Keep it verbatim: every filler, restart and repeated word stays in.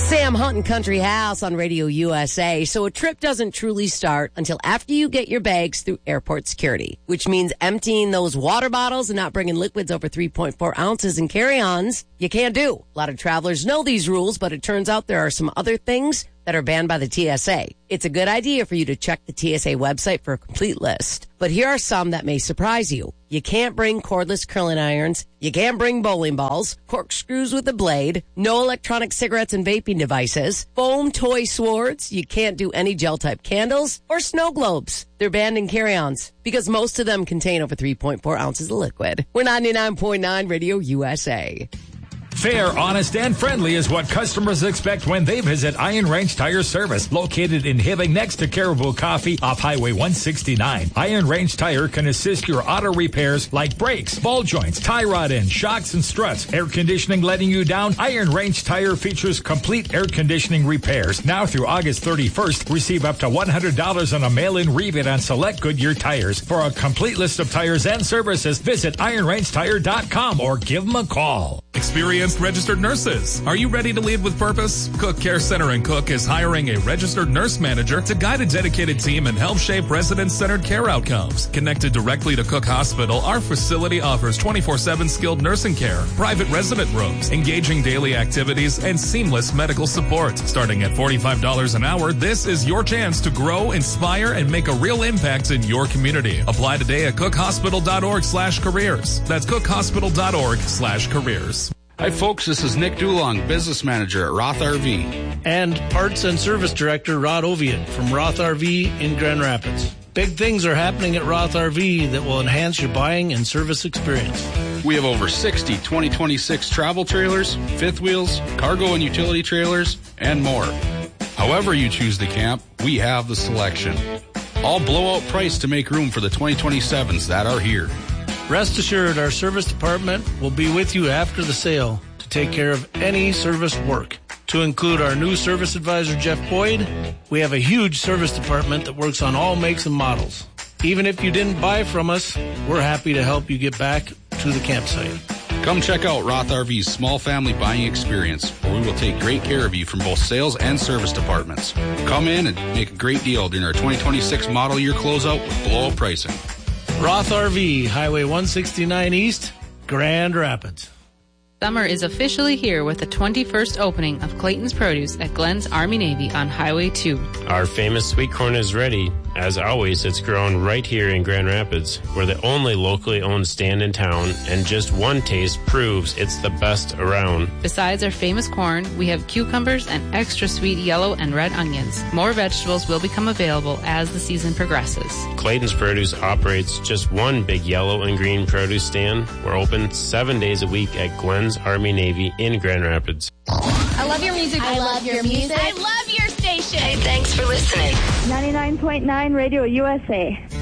Sam Hunt and Country House on Radio U S A. So a trip doesn't truly start until after you get your bags through airport security, which means emptying those water bottles and not bringing liquids over three point four ounces in carry-ons. You can't do. A lot of travelers know these rules, but it turns out there are some other things that are banned by the T S A. It's a good idea for you to check the T S A website for a complete list. But here are some that may surprise you. You can't bring cordless curling irons. You can't bring bowling balls, corkscrews with a blade, no electronic cigarettes and vaping devices, foam toy swords. You can't do any gel-type candles or snow globes. They're banned in carry-ons because most of them contain over three point four ounces of liquid. We're ninety-nine point nine Radio U S A. Fair, honest, and friendly is what customers expect when they visit Iron Range Tire Service, located in Hibbing next to Caribou Coffee off Highway one sixty-nine. Iron Range Tire can assist your auto repairs like brakes, ball joints, tie rod ends, shocks, and struts. Air conditioning letting you down? Iron Range Tire features complete air conditioning repairs. Now through August thirty-first, receive up to one hundred dollars on a mail-in rebate on select Goodyear tires. For a complete list of tires and services, visit iron range tire dot com or give them a call. Experienced registered nurses. Are you ready to lead with purpose? Cook Care Center in Cook is hiring a registered nurse manager to guide a dedicated team and help shape resident-centered care outcomes. Connected directly to Cook Hospital, our facility offers twenty-four seven skilled nursing care, private resident rooms, engaging daily activities, and seamless medical support. Starting at forty-five dollars an hour, this is your chance to grow, inspire, and make a real impact in your community. Apply today at cook hospital dot org slash careers. That's cook hospital dot org slash careers. Hi folks, this is Nick Dulong, Business Manager at Roth R V. And Parts and Service Director Rod Oviatt from Roth R V in Grand Rapids. Big things are happening at Roth R V that will enhance your buying and service experience. We have over sixty twenty twenty-six travel trailers, fifth wheels, cargo and utility trailers, and more. However you choose to camp, we have the selection. All blowout price to make room for the twenty twenty-sevens that are here. Rest assured, our service department will be with you after the sale to take care of any service work. To include our new service advisor, Jeff Boyd, we have a huge service department that works on all makes and models. Even if you didn't buy from us, we're happy to help you get back to the campsite. Come check out Roth R V's small family buying experience, where we will take great care of you from both sales and service departments. Come in and make a great deal during our twenty twenty-six model year closeout with blowout pricing. Roth R V, Highway one sixty-nine East, Grand Rapids. Summer is officially here with the twenty-first opening of Clayton's Produce at Glenn's Army-Navy on Highway two. Our famous sweet corn is ready. As always, it's grown right here in Grand Rapids. We're the only locally owned stand in town, and just one taste proves it's the best around. Besides our famous corn, we have cucumbers and extra sweet yellow and red onions. More vegetables will become available as the season progresses. Clayton's Produce operates just one big yellow and green produce stand. We're open seven days a week at Glenn's Army-Navy in Grand Rapids. I love your music. I love your music. I love your station. Hey, thanks for listening. ninety-nine point nine Radio U S A.